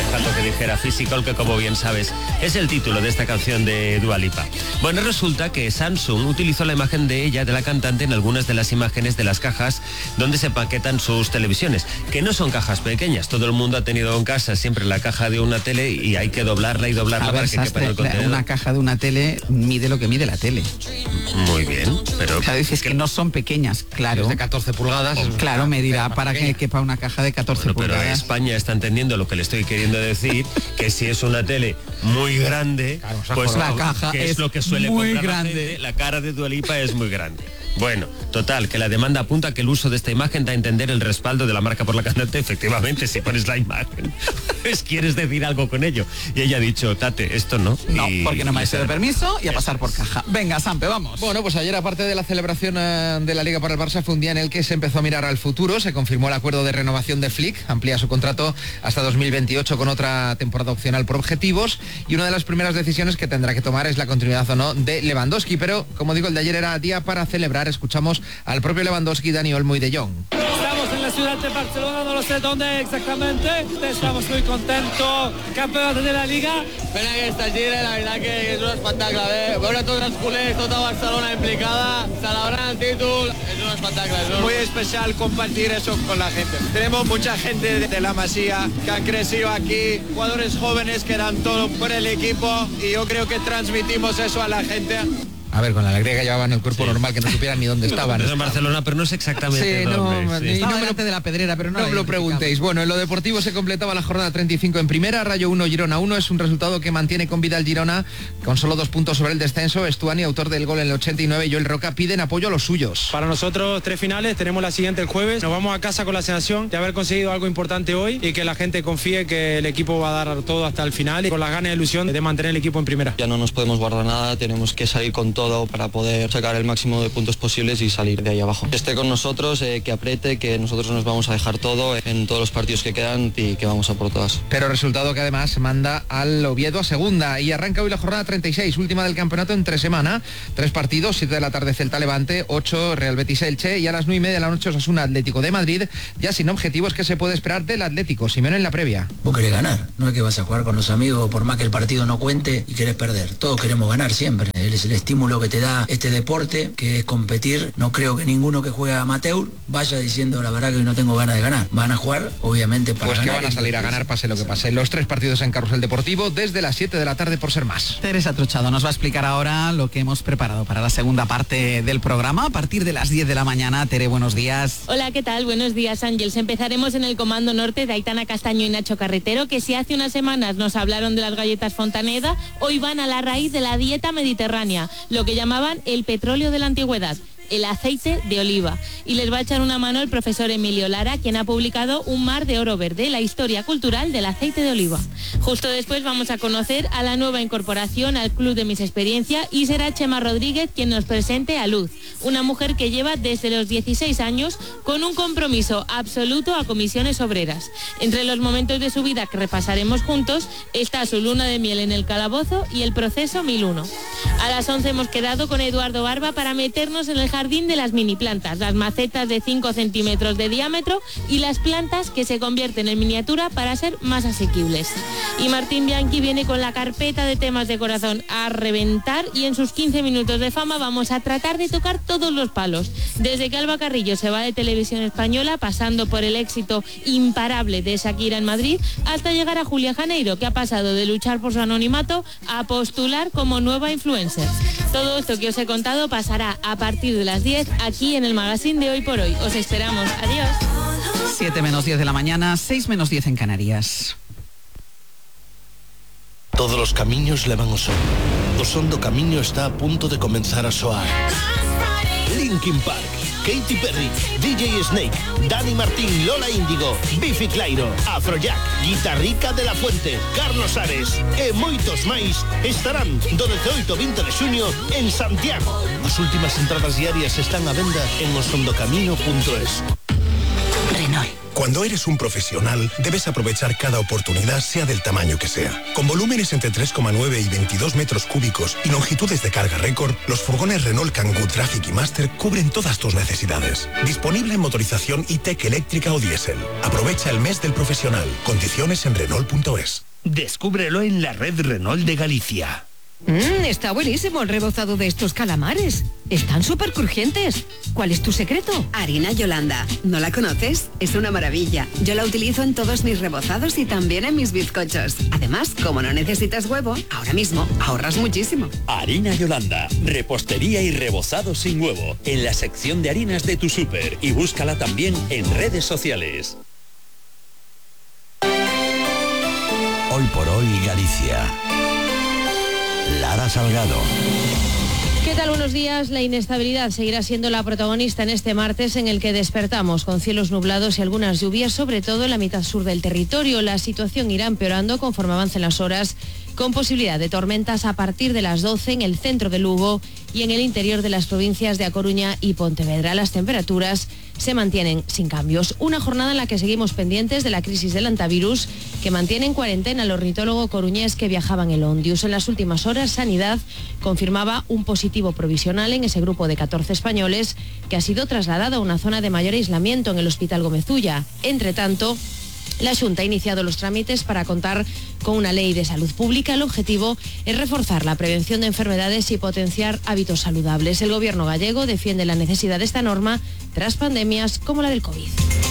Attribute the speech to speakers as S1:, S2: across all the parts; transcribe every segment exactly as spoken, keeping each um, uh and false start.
S1: falta que dijera Physical, que como bien sabes es el título de esta canción de Dua Lipa. Bueno, resulta que Samsung utilizó la imagen de ella, de la cantante, en algunas de las imágenes de las cajas donde se paquetan sus televisiones, que no son cajas pequeñas. Todo el mundo ha tenido en casa siempre la caja de una tele y hay que doblarla y doblarla
S2: a ver,
S1: para que quepa en el contenedor.
S2: Una caja de una tele mide lo que mide la tele.
S1: Muy bien, pero...
S2: O sea, dices que no son pequeñas, claro.
S3: Es de catorce pulgadas.
S2: Oh, claro, me dirá para
S3: pequeña.
S2: que quepa una caja de catorce
S1: bueno,
S2: pulgadas.
S1: Pero España está entendiendo lo que le estoy queriendo decir, que si es una tele muy grande,
S3: claro,
S1: pues
S2: la caja
S1: que es,
S2: es
S1: lo que suele
S2: muy
S1: comprar
S2: grande.
S1: La, gente, la cara de Dua Lipa es muy grande. Bueno, total, que la demanda apunta que el uso de esta imagen da a entender el respaldo de la marca por la cantante. Efectivamente, si pones la imagen, pues quieres decir algo con ello. Y ella ha dicho, Tate, esto no.
S2: No,
S1: y,
S2: porque no me ha
S1: y
S2: de permiso y a pasar por caja. Venga, Sampe, vamos.
S3: Bueno, pues ayer, aparte de la celebración eh, de la Liga para el Barça, fue un día en el que se empezó a mirar al futuro. Se confirmó el acuerdo de renovación de Flick, amplía su contrato hasta dos mil veintiocho con otra temporada opcional por objetivos, y una de las primeras decisiones que tendrá que tomar es la continuidad o no de Lewandowski. Pero, como digo, el de ayer era día para celebrar. Escuchamos al propio Lewandowski, Dani Olmo y De Jong.
S4: Estamos en la ciudad de Barcelona, no lo sé dónde exactamente. Estamos muy contentos, campeonato de la Liga.
S5: Pena que esta gira, la verdad que és un espectacle. Eh? Veure tots els culers, tota Barcelona implicada, celebrant el títol, es un espectacle. Es un...
S6: Muy especial compartir eso con la gente. Tenemos mucha gente de, de la Masía que han crecido aquí, jugadores jóvenes que dan todo por el equipo, y yo creo que transmitimos eso a la gente.
S3: A ver, con la alegría que llevaban el cuerpo
S1: Sí.
S3: normal, que no supieran ni dónde estaban.
S1: Es en Barcelona, pero no sé exactamente
S3: Sí, no,
S1: dónde.
S3: ni-
S1: Sí.
S3: no me lo-
S2: delante de la pedrera, pero no,
S3: No me lo preguntéis. Bueno, en lo deportivo se completaba la jornada treinta y cinco en primera, Rayo uno, Girona uno, es un resultado que mantiene con vida el Girona con solo dos puntos sobre el descenso. Estuani, autor del gol en el ochenta y nueve, y Joel Roca piden apoyo a los suyos.
S4: Para nosotros, tres finales, tenemos la siguiente el jueves. Nos vamos a casa con la sensación de haber conseguido algo importante hoy y que la gente confíe que el equipo va a dar todo hasta el final y con las ganas y ilusión de mantener el equipo en primera.
S5: Ya no nos podemos guardar nada, tenemos que salir con todo para poder sacar el máximo de puntos posibles y salir de ahí abajo. Que esté con nosotros, eh, que apriete, que nosotros nos vamos a dejar todo en todos los partidos que quedan y que vamos a por todas.
S3: Pero resultado que además manda al Oviedo a segunda, y arranca hoy la jornada treinta y seis, última del campeonato entre semana. Tres partidos, siete de la tarde Celta Levante, ocho Real Betis Elche, y a las nueve y media de la noche Osasuna Atlético de Madrid, ya sin objetivos. Que se puede esperar del Atlético? Simeone en la previa.
S7: Vos querés ganar, no es que vas a jugar con los amigos por más que el partido no cuente y querés perder. Todos queremos ganar siempre. Es el estímulo que te da este deporte, que es competir. No creo que ninguno que juega amateur vaya diciendo la verdad que hoy no tengo ganas de ganar. Van a jugar, obviamente, para
S3: Pues que
S7: ganar.
S3: van a salir a ganar pase lo que pase. Los tres partidos en Carrusel Deportivo desde las siete de la tarde, por ser más.
S2: Teresa Trochado nos va a explicar ahora lo que hemos preparado para la segunda parte del programa a partir de las diez de la mañana. Tere, buenos días.
S8: Hola, ¿qué tal? Buenos días, Ángels. Empezaremos en el Comando Norte de Aitana Castaño y Nacho Carretero, que si hace unas semanas nos hablaron de las galletas Fontaneda, hoy van a la raíz de la dieta mediterránea, lo que llamaban el petróleo de la antigüedad, el aceite de oliva. Y les va a echar una mano el profesor Emilio Lara, quien ha publicado Un mar de oro verde, la historia cultural del aceite de oliva. Justo después vamos a conocer a la nueva incorporación al Club de Mis Experiencia, y será Chema Rodríguez quien nos presente a Luz, una mujer que lleva desde los dieciséis años con un compromiso absoluto a comisiones obreras. Entre los momentos de su vida que repasaremos juntos está su luna de miel en el calabozo y el proceso mil uno. A las once hemos quedado con Eduardo Barba para meternos en el jardín de las mini plantas, las macetas de cinco centímetros de diámetro y las plantas que se convierten en miniatura para ser más asequibles. Y Martín Bianchi viene con la carpeta de temas de corazón a reventar, y en sus quince minutos de fama vamos a tratar de tocar todos los palos. Desde que Alba Carrillo se va de Televisión Española, pasando por el éxito imparable de Shakira en Madrid, hasta llegar a Julia Janeiro, que ha pasado de luchar por su anonimato a postular como nueva influencer. Todo esto que os he contado pasará a partir de las diez aquí en el magazine de Hoy por Hoy. Os esperamos. Adiós.
S2: siete menos diez de la mañana, seis menos diez en Canarias.
S9: Todos los camiños levan o sol. O son do camiño está a punto de comenzar a soar. Linkin Park, Katy Perry, D J Snake, Dani Martín, Lola Índigo, Biffy Clyro, Afrojack, Guitarrica de la Fuente, Carlos Ares e moitos máis estarán do dezaoito ao vinte de xuño en Santiago. As últimas entradas diarias están á venda en osondocamino punto es.
S7: Renault.
S10: Cuando eres un profesional, debes aprovechar cada oportunidad, sea del tamaño que sea. Con volúmenes entre tres coma nueve y veintidós metros cúbicos y longitudes de carga récord, los furgones Renault Kangoo Traffic y Master cubren todas tus necesidades. Disponible en motorización e-tech eléctrica o diésel. Aprovecha el mes del profesional. Condiciones en Renault punto es.
S11: Descúbrelo en la red Renault de Galicia.
S12: Mmm, está buenísimo el rebozado de estos calamares. Están súper crujientes. ¿Cuál es tu secreto?
S13: Harina Yolanda. ¿No la conoces? Es una maravilla. Yo la utilizo en todos mis rebozados y también en mis bizcochos. Además, como no necesitas huevo, ahora mismo ahorras muchísimo.
S14: Harina Yolanda. Repostería y rebozado sin huevo. En la sección de harinas de tu súper. Y búscala también en redes sociales.
S15: Hoy por hoy Galicia. Lara Salgado.
S8: ¿Qué tal? Buenos días. La inestabilidad seguirá siendo la protagonista en este martes en el que despertamos con cielos nublados y algunas lluvias, sobre todo en la mitad sur del territorio. La situación irá empeorando conforme avancen las horas, con posibilidad de tormentas a partir de las doce en el centro de Lugo y en el interior de las provincias de A Coruña y Pontevedra. Las temperaturas se mantienen sin cambios. Una jornada en la que seguimos pendientes de la crisis del hantavirus, que mantiene en cuarentena al ornitólogo coruñés que viajaba en el Ondius. En las últimas horas, Sanidad confirmaba un positivo provisional en ese grupo de catorce españoles que ha sido trasladado a una zona de mayor aislamiento en el Hospital Gómez Ulla. Entre tanto, la Xunta ha iniciado los trámites para contar con una ley de salud pública. El objetivo es reforzar la prevención de enfermedades y potenciar hábitos saludables. El gobierno gallego defiende la necesidad de esta norma tras pandemias como la del COVID.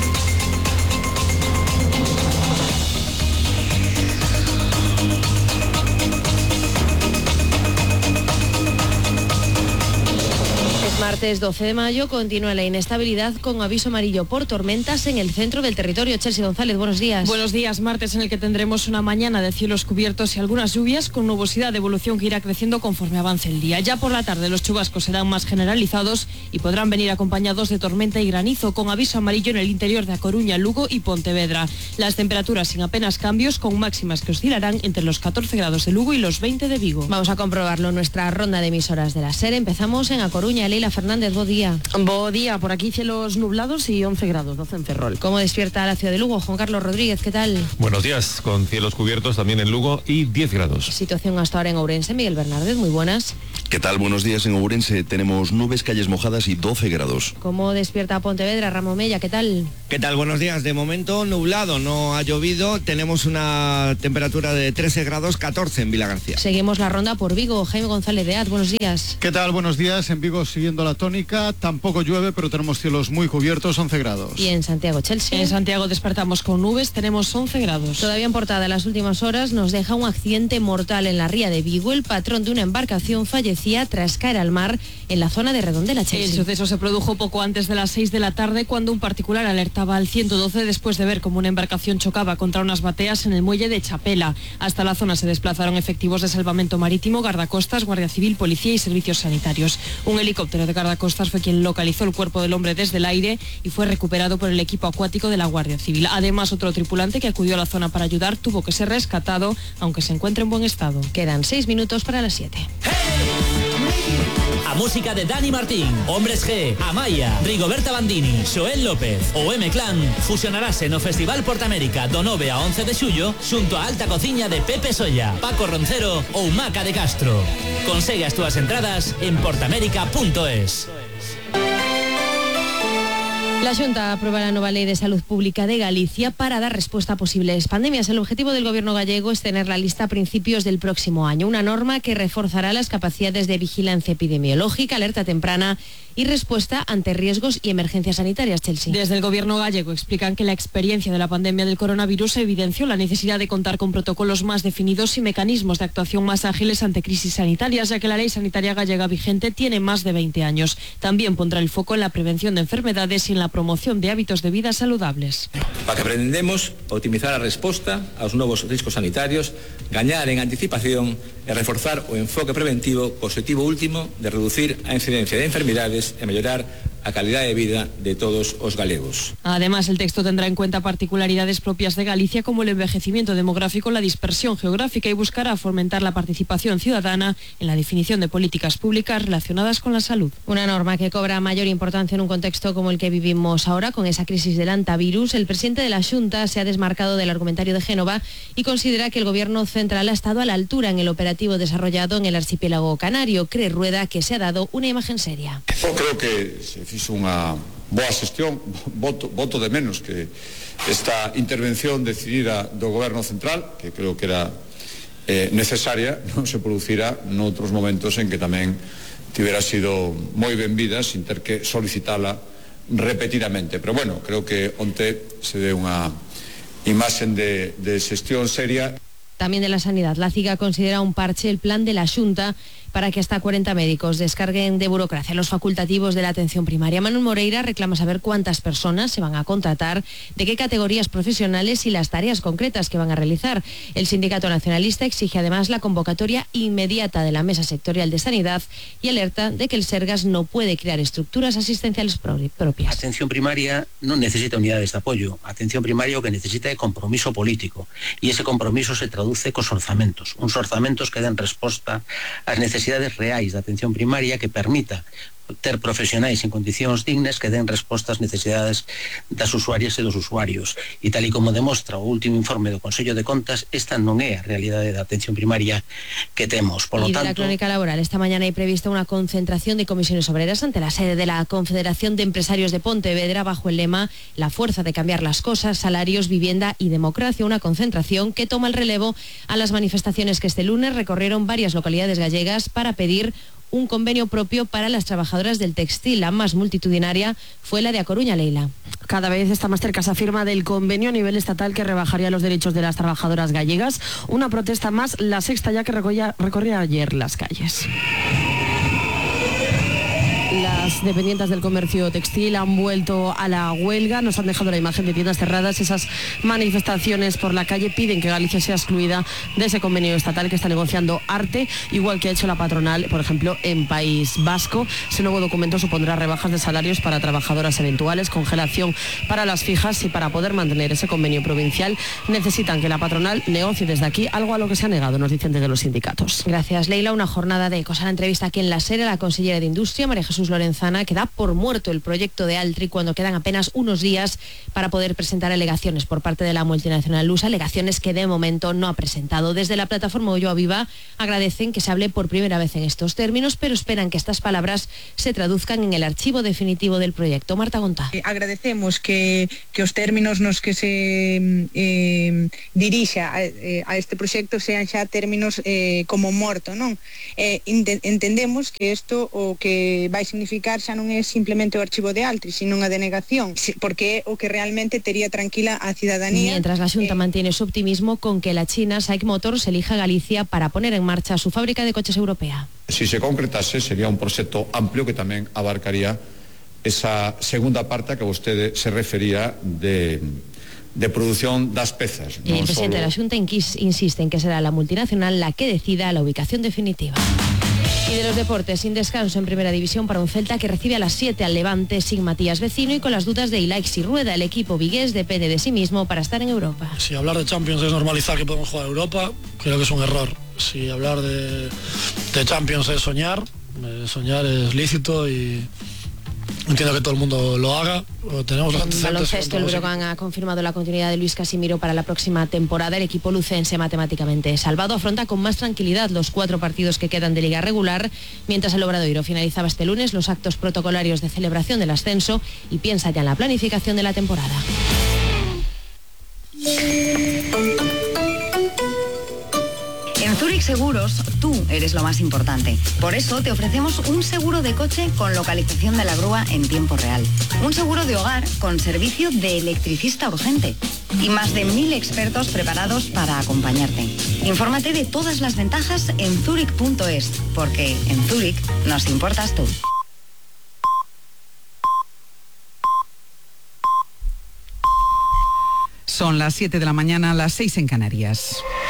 S8: Martes doce de mayo continúa la inestabilidad con aviso amarillo por tormentas en el centro del territorio. Chelsea González, buenos días.
S16: Buenos días. Martes en el que tendremos una mañana de cielos cubiertos y algunas lluvias con nubosidad de evolución que irá creciendo conforme avance el día. Ya por la tarde los chubascos serán más generalizados y podrán venir acompañados de tormenta y granizo, con aviso amarillo en el interior de A Coruña, Lugo y Pontevedra. Las temperaturas sin apenas cambios, con máximas que oscilarán entre los catorce grados de Lugo y los veinte de Vigo.
S8: Vamos a comprobarlo en nuestra ronda de emisoras de la SER. Empezamos en A Coruña. Leila Fernández, buen día.
S16: Buen día, por aquí cielos nublados y once grados, doce en Ferrol.
S8: ¿Cómo despierta la ciudad de Lugo? Juan Carlos Rodríguez, ¿qué tal?
S17: Buenos días, con cielos cubiertos también en Lugo y diez grados.
S8: Situación hasta ahora en Ourense. Miguel Bernárdez, muy buenas.
S18: ¿Qué tal? Buenos días. En Ourense tenemos nubes, calles mojadas y doce grados.
S8: ¿Cómo despierta Pontevedra? Ramón Mella, ¿qué tal?
S19: ¿Qué tal? Buenos días. De momento nublado, no ha llovido. Tenemos una temperatura de trece grados, catorce en Vilagarcía.
S8: Seguimos la ronda por Vigo. Jaime González de Ad, buenos días.
S20: ¿Qué tal? Buenos días. En Vigo siguiendo la tónica, tampoco llueve, pero tenemos cielos muy cubiertos, once grados.
S8: Y en Santiago, Chelsea.
S16: En Santiago despertamos con nubes, tenemos once grados.
S8: Todavía en portada, en las últimas horas nos deja un accidente mortal en la ría de Vigo. El patrón de una embarcación fallecía tras caer al mar en la zona de Redondela, Chelsea.
S16: El suceso se produjo poco antes de las seis de la tarde, cuando un particular alertaba al ciento doce después de ver cómo una embarcación chocaba contra unas bateas en el muelle de Chapela. Hasta la zona se desplazaron efectivos de salvamento marítimo, guardacostas, guardia civil, policía y servicios sanitarios. Un helicóptero de guardacostas fue quien localizó el cuerpo del hombre desde el aire y fue recuperado por el equipo acuático de la Guardia Civil. Además, otro tripulante que acudió a la zona para ayudar tuvo que ser rescatado, aunque se encuentra en buen estado.
S8: Quedan seis minutos para las siete.
S21: A música de Dani Martín, Hombres G, Amaya, Rigoberta Bandini, Xoel López o M-Clan fusionarase no Festival Portamérica do nove a once de xullo xunto a Alta Cociña de Pepe Solla, Paco Roncero ou Maca de Castro. Consegue as túas entradas en portamérica punto es.
S8: La Xunta aprueba la nueva Ley de Salud Pública de Galicia para dar respuesta a posibles pandemias. El objetivo del gobierno gallego es tener la lista a principios del próximo año, una norma que reforzará las capacidades de vigilancia epidemiológica, alerta temprana y respuesta ante riesgos y emergencias sanitarias, Chelsea.
S16: Desde el gobierno gallego explican que la experiencia de la pandemia del coronavirus evidenció la necesidad de contar con protocolos más definidos y mecanismos de actuación más ágiles ante crisis sanitarias, ya que la ley sanitaria gallega vigente tiene más de veinte años. También pondrá el foco en la prevención de enfermedades y en la promoción de hábitos de vida saludables.
S22: Para que pretendemos optimizar a resposta aos novos riscos sanitarios, gañar en anticipación e reforzar o enfoque preventivo co obxectivo último de reducir a incidencia de enfermidades e mellorar a calidade de vida de todos os galegos.
S16: Además, el texto tendrá en cuenta particularidades propias de Galicia como el envejecimiento demográfico, la dispersión geográfica y buscará fomentar la participación ciudadana en la definición de políticas públicas relacionadas con la salud.
S8: Una norma que cobra mayor importancia en un contexto como el que vivimos ahora, con esa crisis del antivirus. El presidente de la Xunta se ha desmarcado del argumentario de Génova y considera que el gobierno central ha estado a la altura en el operativo desarrollado en el archipiélago canario. Cree Rueda que se ha dado una imagen seria.
S1: Eu creo que se fixo unha boa xestión, voto, voto de menos que esta intervención decidida do goberno central, que creo que era eh, necesaria, non se producira noutros momentos en que tamén tivera sido moi benvida sin ter que solicitala repetidamente. Pero bueno, creo que onte se dé unha imaxen de, de xestión seria.
S8: También de la sanidad. La CIGA considera un parche el plan de la Xunta para que hasta cuarenta médicos descarguen de burocracia los facultativos de la atención primaria. Manuel Moreira reclama saber cuántas personas se van a contratar, de qué categorías profesionales y las tareas concretas que van a realizar. El Sindicato Nacionalista exige además la convocatoria inmediata de la Mesa Sectorial de Sanidad y alerta de que el Sergas no puede crear estructuras asistenciales propias.
S6: Atención primaria no necesita unidades de apoyo. Atención primaria lo que necesita es compromiso político. Y ese compromiso se traduce con orzamentos. Uns orzamentos que den resposta ás necesidades reais de atención primaria, que permita ter profesionais en condicións dignas que den resposta ás necesidades das usuarias e dos usuarios. E tal e como demostra o último informe do Consello de Contas, esta non é a realidade da atención primaria que temos. Por lo
S8: y de
S6: tanto,
S8: la crónica laboral, esta mañana hay prevista una concentración de comisiones obreras ante la sede de la Confederación de Empresarios de Pontevedra bajo el lema La fuerza de cambiar las cosas, salarios, vivienda y democracia. Una concentración que toma el relevo a las manifestaciones que este lunes recorrieron varias localidades gallegas para pedir un convenio propio para las trabajadoras del textil. La más multitudinaria fue la de A Coruña, Leila.
S23: Cada vez está más cerca esa firma del convenio a nivel estatal que rebajaría los derechos de las trabajadoras gallegas. Una protesta más, la sexta ya que recorría, recorría ayer las calles. Las dependientes del comercio textil han vuelto a la huelga, nos han dejado la imagen de tiendas cerradas. Esas manifestaciones por la calle piden que Galicia sea excluida de ese convenio estatal que está negociando Arte, igual que ha hecho la patronal, por ejemplo, en País Vasco. Ese nuevo documento supondrá rebajas de salarios para trabajadoras eventuales, congelación para las fijas, y para poder mantener ese convenio provincial necesitan que la patronal negocie desde aquí algo a lo que se ha negado, nos dicen desde los sindicatos.
S8: Gracias, Leila. Una jornada de ecos. A la entrevista aquí en la SER, la consellera de Industria, María Jesús Lorenzana, que da por muerto el proyecto de Altri cuando quedan apenas unos días para poder presentar alegaciones por parte de la multinacional lusa, alegaciones que de momento no ha presentado. Desde la plataforma Ulloa Viva agradecen que se hable por primera vez en estos términos, pero esperan que estas palabras se traduzcan en el archivo definitivo del proyecto. Marta Gontá.
S24: Eh, agradecemos que, que os términos nos que se eh, dirixa a, eh, a este proxecto sean xa términos eh, como morto, non? Eh, entendemos que isto o que vai significar xa non é simplemente o archivo de Altri, sino unha denegación, porque é o que realmente tería tranquila a cidadanía.
S8: Mientras la Xunta eh, mantiene su optimismo con que la China SAIC Motors elija Galicia para poner en marcha su fábrica de coches europea.
S1: Si se concretase, sería un proxecto amplio que tamén abarcaría esa segunda parte a que vostede se refería de, de produción das pezas.
S8: El presidente solo... de la Xunta insiste en que será la multinacional la que decida la ubicación definitiva. Y de los deportes, sin descanso en primera división para un Celta que recibe a las siete al Levante sin Matías Vecino y con las dudas de Ilaix y Rueda. El equipo vigués depende de sí mismo para estar en Europa.
S25: Si hablar de Champions es normalizar que podemos jugar a Europa, creo que es un error. Si hablar de, de Champions es soñar, eh, soñar es lícito y entiendo que todo el mundo lo haga. Tenemos
S8: en baloncesto, el Brogan ha confirmado la continuidad de Luis Casimiro para la próxima temporada. El equipo lucense, matemáticamente salvado, afronta con más tranquilidad los cuatro partidos que quedan de liga regular, mientras el Obradoiro finalizaba este lunes los actos protocolarios de celebración del ascenso y piensa ya en la planificación de la temporada.
S26: En Zurich Seguros, tú eres lo más importante. Por eso te ofrecemos un seguro de coche con localización de la grúa en tiempo real. Un seguro de hogar con servicio de electricista urgente. Y más de mil expertos preparados para acompañarte. Infórmate de todas las ventajas en zurich punto es, porque en Zurich nos importas tú.
S2: Son las siete de la mañana, las seis en Canarias.